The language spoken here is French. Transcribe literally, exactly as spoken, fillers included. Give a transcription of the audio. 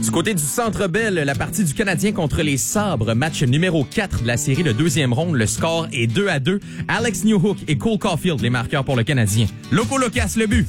Du côté du Centre Bell, la partie du Canadien contre les Sabres, match numéro quatre de la série de deuxième ronde. Le score est deux à deux. Alex Newhook et Cole Caulfield, les marqueurs pour le Canadien. Loco Locas, le but.